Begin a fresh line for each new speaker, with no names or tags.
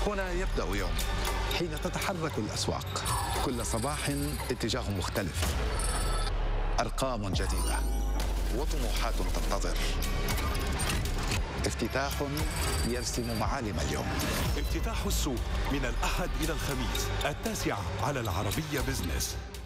هنا يبدأ يوم حين تتحرك الأسواق، كل صباح اتجاه مختلف، أرقام جديدة وطموحات تنتظر، افتتاح يرسم معالم اليوم.
افتتاح السوق من الأحد إلى الخميس 9 على العربية بزنس.